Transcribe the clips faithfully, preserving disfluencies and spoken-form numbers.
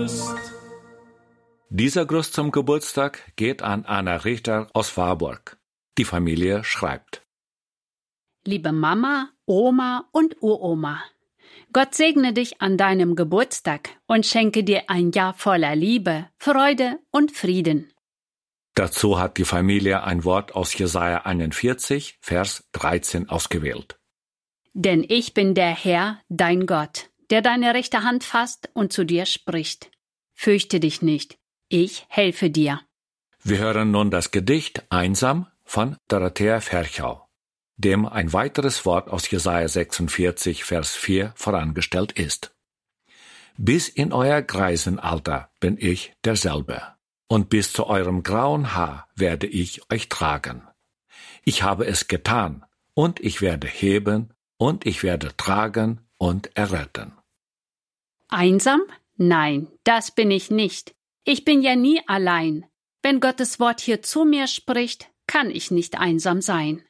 Trost. Dieser Gruß zum Geburtstag geht an Anna Richter aus Warburg. Die Familie schreibt: Liebe Mama, Oma und Uroma, Gott segne dich an deinem Geburtstag und schenke dir ein Jahr voller Liebe, Freude und Frieden. Dazu hat die Familie ein Wort aus Jesaja einundvierzig, Vers dreizehn ausgewählt. Denn ich bin der Herr, dein Gott, der deine rechte Hand fasst und zu dir spricht. Fürchte dich nicht, ich helfe dir. Wir hören nun das Gedicht Einsam von Dorothea Ferchau, dem ein weiteres Wort aus Jesaja sechsundvierzig, Vers vier vorangestellt ist. Bis in euer Greisenalter bin ich derselbe, und bis zu eurem grauen Haar werde ich euch tragen. Ich habe es getan, und ich werde heben, und ich werde tragen und erretten. Einsam? Nein, das bin ich nicht. Ich bin ja nie allein. Wenn Gottes Wort hier zu mir spricht, kann ich nicht einsam sein.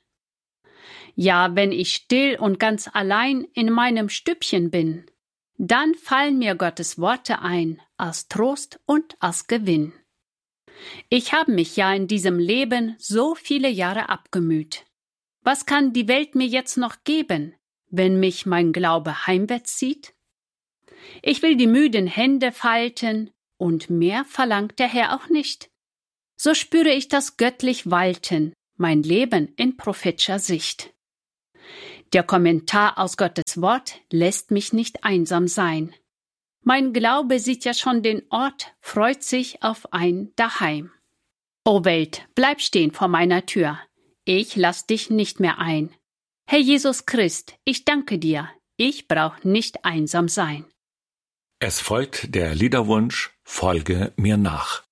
Ja, wenn ich still und ganz allein in meinem Stübchen bin, dann fallen mir Gottes Worte ein, als Trost und als Gewinn. Ich habe mich ja in diesem Leben so viele Jahre abgemüht. Was kann die Welt mir jetzt noch geben, wenn mich mein Glaube heimwärts zieht? Ich will die müden Hände falten, und mehr verlangt der Herr auch nicht. So spüre ich das göttlich Walten, mein Leben in prophetischer Sicht. Der Kommentar aus Gottes Wort lässt mich nicht einsam sein. Mein Glaube sieht ja schon den Ort, freut sich auf ein Daheim. O Welt, bleib stehen vor meiner Tür, ich lass dich nicht mehr ein. Herr Jesus Christ, ich danke dir, ich brauch nicht einsam sein. Es folgt der Liederwunsch Folge mir nach.